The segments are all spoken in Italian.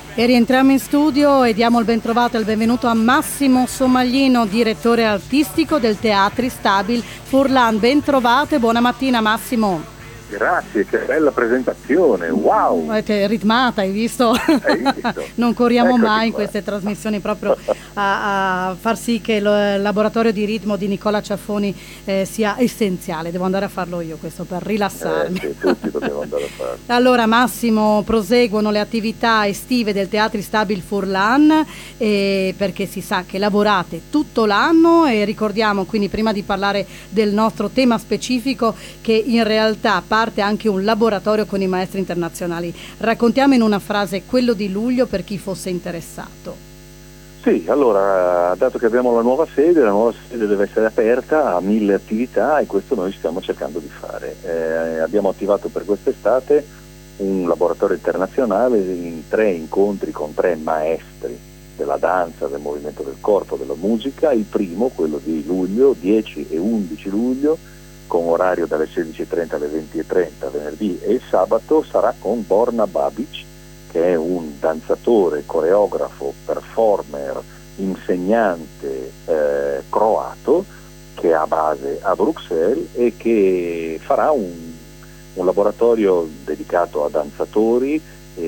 E rientriamo in studio e diamo il ben trovato e il benvenuto a Massimo Somaglino, direttore artistico del Teatri Stabil Furlan. Ben trovato e buona mattina Massimo. Grazie, che bella presentazione, wow! Avete ritmata, hai visto? Hai visto? Non corriamo Eccoti mai in qua. queste trasmissioni proprio a far sì che il laboratorio di ritmo di Nicola Ciaffoni sia essenziale. Devo andare a farlo io questo per rilassarmi. Sì, tutti dobbiamo andare a farlo. Allora Massimo, proseguono le attività estive del Teatri Stabil Furlan perché si sa che lavorate tutto l'anno e ricordiamo quindi prima di parlare del nostro tema specifico che in realtà parte anche un laboratorio con i maestri internazionali. Raccontiamo in una frase quello di luglio per chi fosse interessato. Sì, allora, dato che abbiamo la nuova sede deve essere aperta a 1000 attività e questo noi stiamo cercando di fare. Abbiamo attivato per quest'estate un laboratorio internazionale in 3 incontri con 3 maestri della danza, del movimento del corpo, della musica. Il primo, quello di luglio, 10 e 11 luglio, con orario dalle 16:30 alle 20:30 venerdì e il sabato, sarà con Borna Babic, che è un danzatore, coreografo, performer, insegnante croato che ha base a Bruxelles e che farà un laboratorio dedicato a danzatori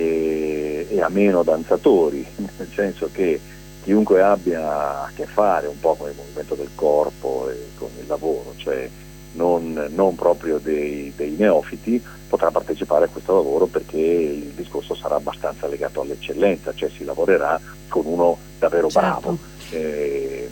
e a meno danzatori, nel senso che chiunque abbia a che fare un po' con il movimento del corpo e con il lavoro, cioè non proprio dei neofiti, potrà partecipare a questo lavoro perché il discorso sarà abbastanza legato all'eccellenza, cioè si lavorerà con uno davvero bravo. E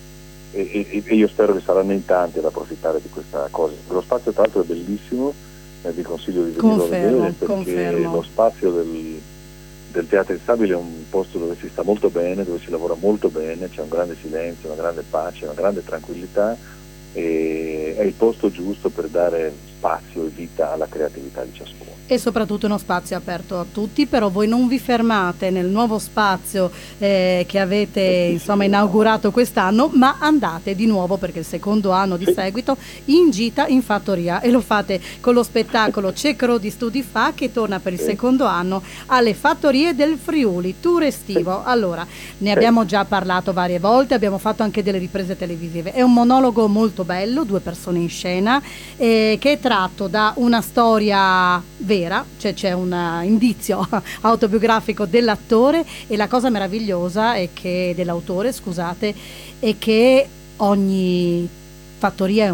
io spero che saranno in tanti ad approfittare di questa cosa. Lo spazio tra l'altro è bellissimo, vi consiglio di venirlo a vedere perché lo spazio del Teatro Stabile è un posto dove si sta molto bene, dove si lavora molto bene, c'è un grande silenzio, una grande pace, una grande tranquillità e è il posto giusto per dare spazio e vita alla creatività di ciascuno. E soprattutto uno spazio aperto a tutti, però voi non vi fermate nel nuovo spazio che avete inaugurato quest'anno, ma andate di nuovo perché il secondo anno di seguito in gita in fattoria e lo fate con lo spettacolo Cecro di Studi Fa che torna per il secondo anno alle fattorie del Friuli, tour estivo. Allora, ne abbiamo già parlato varie volte, abbiamo fatto anche delle riprese televisive, è un monologo molto bello, 2 persone in scena che è tratto da una storia vera, cioè c'è un indizio autobiografico dell'attore e la cosa meravigliosa è che dell'autore, scusate, è che ogni fattoria è